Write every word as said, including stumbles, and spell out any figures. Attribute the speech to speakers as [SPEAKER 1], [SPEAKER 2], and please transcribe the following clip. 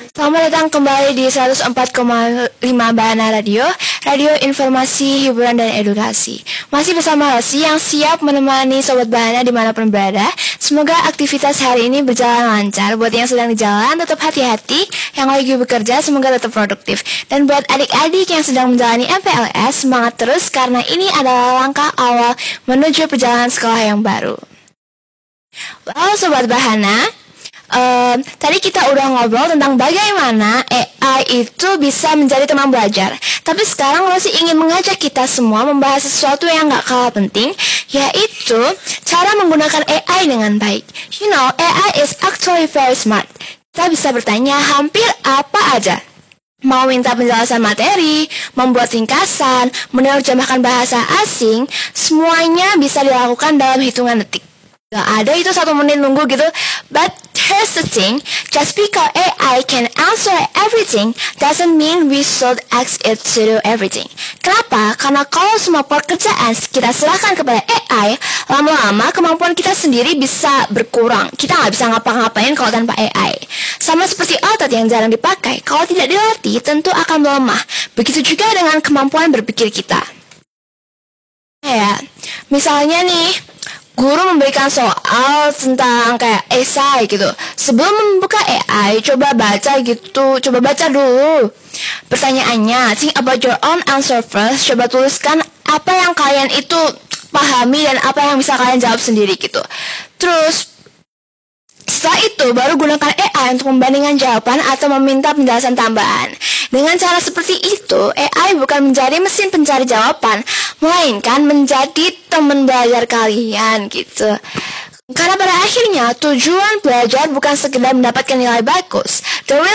[SPEAKER 1] Selamat datang kembali di seratus empat koma lima Bahana Radio, radio informasi, hiburan, dan edukasi. Masih bersama Rosi yang siap menemani Sobat Bahana dimanapun berada. Semoga aktivitas hari ini berjalan lancar. Buat yang sedang di jalan, tetap hati-hati. Yang lagi bekerja, semoga tetap produktif. Dan buat adik-adik yang sedang menjalani M P L S, semangat terus karena ini adalah langkah awal menuju perjalanan sekolah yang baru. Well, Sobat Bahana, Um, tadi kita udah ngobrol tentang bagaimana A I itu bisa menjadi teman belajar. Tapi sekarang Rosi ingin mengajak kita semua membahas sesuatu yang gak kalah penting, yaitu cara menggunakan A I dengan baik. You know, A I is actually very smart. Kita bisa bertanya hampir apa aja. Mau minta penjelasan materi, membuat ringkasan, menerjemahkan bahasa asing, semuanya bisa dilakukan dalam hitungan detik. Gak ada itu satu menit nunggu gitu. But here's the thing, just because A I can answer everything doesn't mean we should ask it to do everything. Kenapa? Karena kalau semua pekerjaan kita serahkan kepada A I, lama-lama kemampuan kita sendiri bisa berkurang. Kita gak bisa ngapa-ngapain kalau tanpa A I. Sama seperti otot yang jarang dipakai, kalau tidak dilatih tentu akan melemah. Begitu juga dengan kemampuan berpikir kita. Ya, misalnya nih, guru memberikan soal tentang kayak esai gitu. Sebelum membuka A I, coba baca gitu, coba baca dulu. Pertanyaannya, think about your own answer first. Coba tuliskan apa yang kalian itu pahami dan apa yang bisa kalian jawab sendiri gitu. Terus, setelah itu baru gunakan A I untuk membandingkan jawaban atau meminta penjelasan tambahan. Dengan cara seperti itu, A I bukan menjadi mesin pencari jawaban, melainkan menjadi teman belajar kalian gitu. Karena pada akhirnya tujuan belajar bukan sekedar mendapatkan nilai bagus. The real